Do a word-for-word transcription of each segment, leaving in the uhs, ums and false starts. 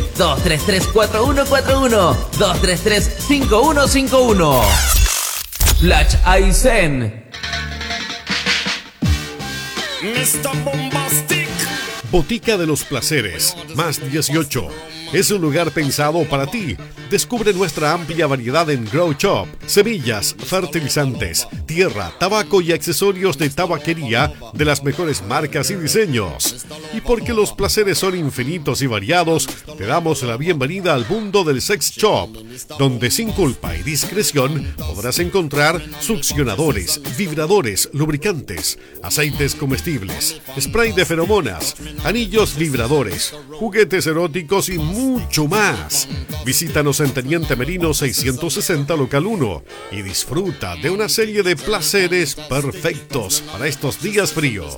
dos tres tres, cuatro uno cuatro uno, dos tres tres, cinco uno cinco uno. Flash Aisen. mister Bombastic. Botica de los Placeres, más dieciocho. Es un lugar pensado para ti. Descubre nuestra amplia variedad en Grow Shop, semillas, fertilizantes, tierra, tabaco y accesorios de tabaquería de las mejores marcas y diseños. Y porque los placeres son infinitos y variados, te damos la bienvenida al mundo del sex shop, donde sin culpa y discreción podrás encontrar succionadores, vibradores, lubricantes, aceites comestibles, spray de feromonas, anillos vibradores, juguetes eróticos y mucho más. Visítanos en Teniente Merino seiscientos sesenta Local uno y disfruta de una serie de placeres perfectos para estos días fríos.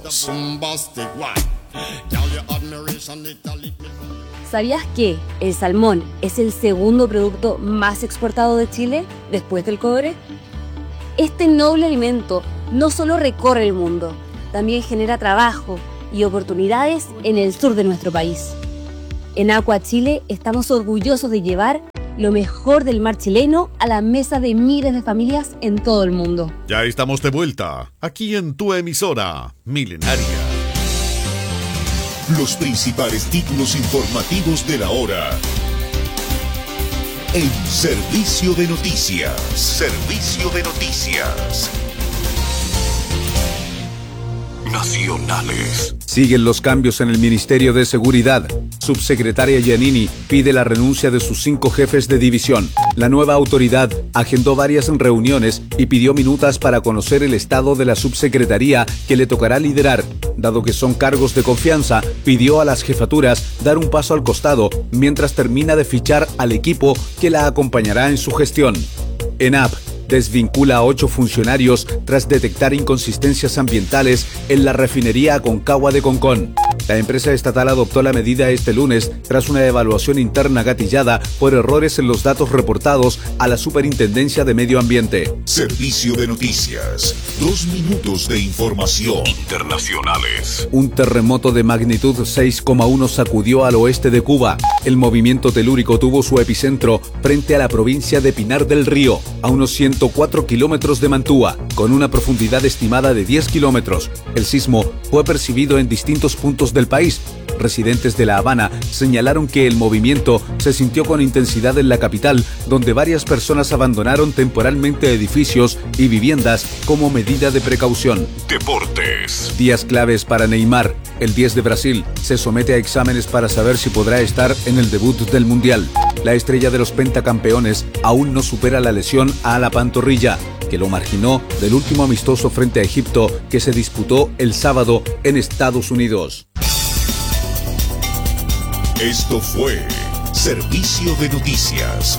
¿Sabías que el salmón es el segundo producto más exportado de Chile después del cobre? Este noble alimento no solo recorre el mundo, también genera trabajo y oportunidades en el sur de nuestro país. En Aqua Chile estamos orgullosos de llevar lo mejor del mar chileno a la mesa de miles de familias en todo el mundo. Ya estamos de vuelta, aquí en tu emisora Milenaria. Los principales títulos informativos de la hora en Servicio de Noticias. Servicio de Noticias Nacionales. Siguen los cambios en el Ministerio de Seguridad. Subsecretaria Giannini pide la renuncia de sus cinco jefes de división. La nueva autoridad agendó varias reuniones y pidió minutas para conocer el estado de la subsecretaría que le tocará liderar. Dado que son cargos de confianza, pidió a las jefaturas dar un paso al costado mientras termina de fichar al equipo que la acompañará en su gestión. ENAP desvincula a ocho funcionarios tras detectar inconsistencias ambientales en la refinería Aconcagua de Concón. La empresa estatal adoptó la medida este lunes tras una evaluación interna gatillada por errores en los datos reportados a la Superintendencia de Medio Ambiente. Servicio de Noticias. Dos minutos de información internacionales. Un terremoto de magnitud seis coma uno sacudió al oeste de Cuba. El movimiento telúrico tuvo su epicentro frente a la provincia de Pinar del Río, a unos ciento cuatro kilómetros de Mantua, con una profundidad estimada de diez kilómetros. El sismo fue percibido en distintos puntos del país. Residentes de La Habana señalaron que el movimiento se sintió con intensidad en la capital, donde varias personas abandonaron temporalmente edificios y viviendas como medida de precaución. Deportes. Días claves para Neymar. El diez de Brasil se somete a exámenes para saber si podrá estar en el debut del Mundial. La estrella de los pentacampeones aún no supera la lesión a la pantorrilla, que lo marginó del último amistoso frente a Egipto que se disputó el sábado en Estados Unidos. Esto fue Servicio de Noticias.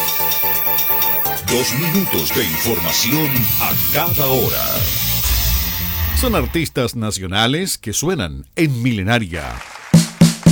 Dos minutos de información a cada hora. Son artistas nacionales que suenan en Milenaria.